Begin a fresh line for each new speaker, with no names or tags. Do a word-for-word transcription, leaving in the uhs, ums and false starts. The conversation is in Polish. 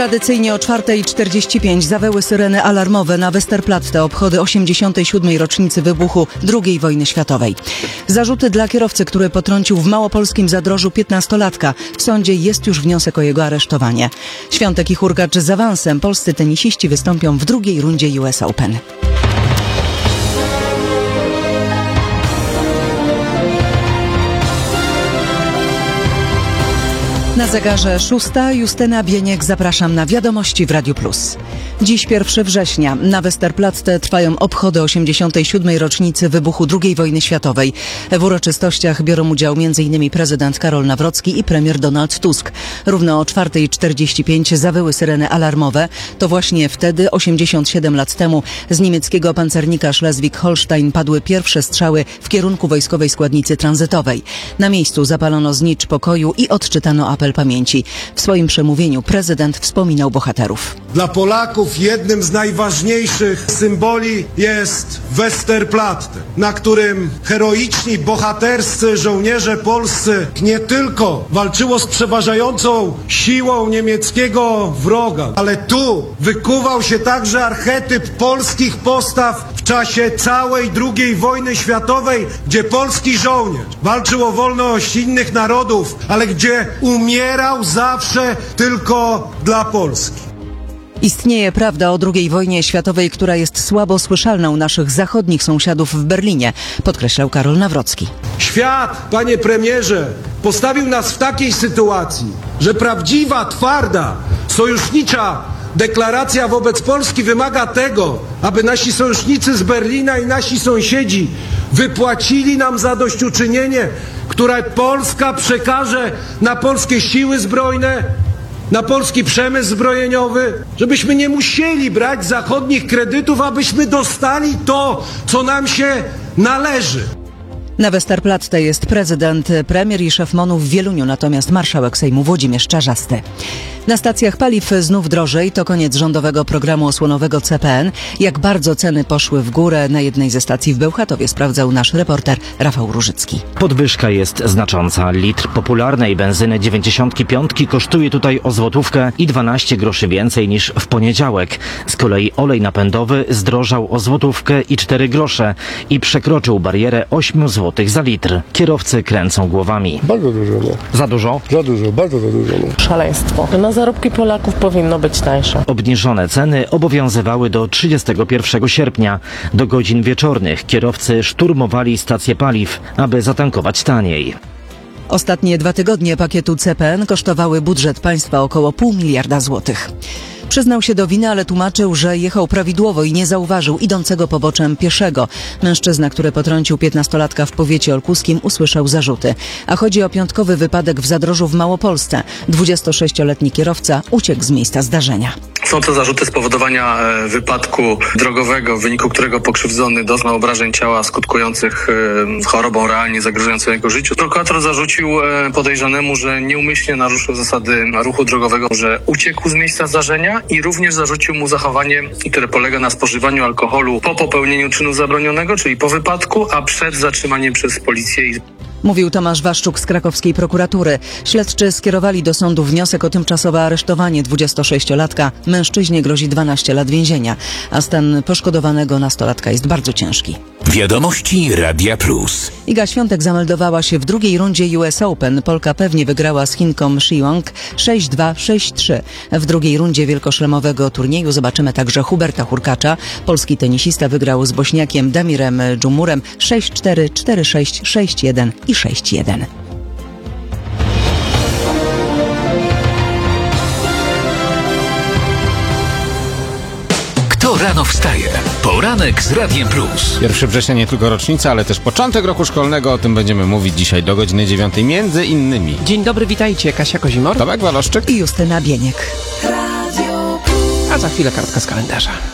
Tradycyjnie o czwarta czterdzieści pięć zawyły syreny alarmowe na Westerplatte, obchody osiemdziesiątej siódmej rocznicy wybuchu drugiej wojny światowej. Zarzuty dla kierowcy, który potrącił w małopolskim Zadrożu piętnastolatka. W sądzie jest już wniosek o jego aresztowanie. Świątek i Hurkacz z awansem. Polscy tenisiści wystąpią w drugiej rundzie U S Open. Na zegarze szósta. Justyna Bieniek, zapraszam na Wiadomości w Radiu Plus. Dziś pierwszego września na Westerplatte trwają obchody osiemdziesiątej siódmej rocznicy wybuchu drugiej wojny światowej. W uroczystościach biorą udział m.in. prezydent Karol Nawrocki i premier Donald Tusk. Równo o czwarta czterdzieści pięć zawyły syreny alarmowe. To właśnie wtedy, osiemdziesiąt siedem lat temu, z niemieckiego pancernika Schleswig-Holstein padły pierwsze strzały w kierunku wojskowej składnicy tranzytowej. Na miejscu zapalono znicz pokoju i odczytano apel pamięci. W swoim przemówieniu prezydent wspominał bohaterów.
Dla Polaków jednym z najważniejszych symboli jest Westerplatte, na którym heroiczni, bohaterscy żołnierze polscy nie tylko walczyło z przeważającą siłą niemieckiego wroga, ale tu wykuwał się także archetyp polskich postaw w czasie całej drugiej wojny światowej, gdzie polski żołnierz walczył o wolność innych narodów, ale gdzie umierał zawsze tylko dla Polski.
Istnieje prawda o drugiej wojnie światowej, która jest słabo słyszalna u naszych zachodnich sąsiadów w Berlinie, podkreślał Karol Nawrocki.
Świat, panie premierze, postawił nas w takiej sytuacji, że prawdziwa, twarda, sojusznicza deklaracja wobec Polski wymaga tego, aby nasi sojusznicy z Berlina i nasi sąsiedzi wypłacili nam zadośćuczynienie, które Polska przekaże na polskie siły zbrojne, na polski przemysł zbrojeniowy, żebyśmy nie musieli brać zachodnich kredytów, abyśmy dostali to, co nam się należy.
Na Westerplatte jest prezydent, premier i szef MON-u w Wieluniu, natomiast marszałek Sejmu Włodzimierz Czarzasty. Na stacjach paliw znów drożej, to koniec rządowego programu osłonowego C P N. Jak bardzo ceny poszły w górę na jednej ze stacji w Bełchatowie, sprawdzał nasz reporter Rafał Różycki.
Podwyżka jest znacząca. Litr popularnej benzyny dziewięćdziesiątki piątki kosztuje tutaj o złotówkę i dwanaście groszy więcej niż w poniedziałek. Z kolei olej napędowy zdrożał o złotówkę i cztery grosze i przekroczył barierę ośmiu złotych za litr. Kierowcy kręcą głowami.
Bardzo dużo, nie?
Za dużo?
Za dużo, bardzo za dużo. Nie?
Szaleństwo. Na zarobki Polaków powinno być tańsze.
Obniżone ceny obowiązywały do trzydziestego pierwszego sierpnia. Do godzin wieczornych kierowcy szturmowali stacje paliw, aby zatankować taniej.
Ostatnie dwa tygodnie pakietu C P N kosztowały budżet państwa około pół miliarda złotych. Przyznał się do winy, ale tłumaczył, że jechał prawidłowo i nie zauważył idącego poboczem pieszego. Mężczyzna, który potrącił piętnastolatka w powiecie olkuskim, usłyszał zarzuty. A chodzi o piątkowy wypadek w Zadrożu w Małopolsce. dwudziestosześcioletni kierowca uciekł z miejsca zdarzenia.
Są to zarzuty spowodowania wypadku drogowego, w wyniku którego pokrzywdzony doznał obrażeń ciała skutkujących chorobą realnie zagrażającą jego życiu. Prokurator zarzucił podejrzanemu, że nieumyślnie naruszył zasady ruchu drogowego, że uciekł z miejsca zdarzenia i również zarzucił mu zachowanie, które polega na spożywaniu alkoholu po popełnieniu czynu zabronionego, czyli po wypadku, a przed zatrzymaniem przez policję.
Mówił Tomasz Waszczuk z krakowskiej prokuratury. Śledczy skierowali do sądu wniosek o tymczasowe aresztowanie dwudziestosześciolatka. Mężczyźnie grozi dwanaście lat więzienia, a stan poszkodowanego nastolatka jest bardzo ciężki.
Wiadomości Radia Plus.
Iga Świątek zameldowała się w drugiej rundzie U S Open. Polka pewnie wygrała z Chinką Shiyong sześć dwa sześć trzy. W drugiej rundzie wielkoszlemowego turnieju zobaczymy także Huberta Hurkacza. Polski tenisista wygrał z Bośniakiem Damirem Dżumurem sześć cztery, cztery sześć, sześć jeden i sześć jeden.
Kto rano wstaje? Poranek z Radiem Plus.
pierwszego września nie tylko rocznica, ale też początek roku szkolnego. O tym będziemy mówić dzisiaj do godziny dziewiątej. Między innymi.
Dzień dobry, witajcie. Kasia Kozimor.
Tomek Waloszczyk
I Justyna Bieniek.
A za chwilę kartka z kalendarza.